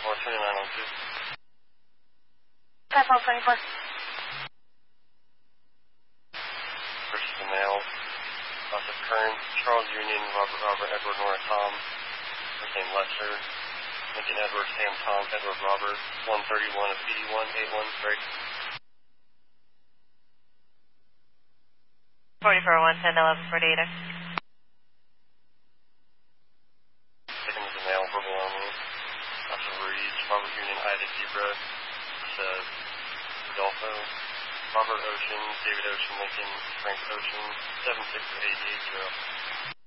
North 2902. 5424. Purchase a mail. Lots of current. Charles Union, Robert, Edward, Nora, Tom. First name Lester. Lincoln, Edward, Sam, Tom, Edward, Robert. 131 of 8181, break. 44-110-11 for data. Second is a mail, verbal only. Lots of reads. Robert Union, Ida, Zebra. Says Rodolfo. Robert Ocean, David Ocean, Lincoln, Frank Ocean, 76880.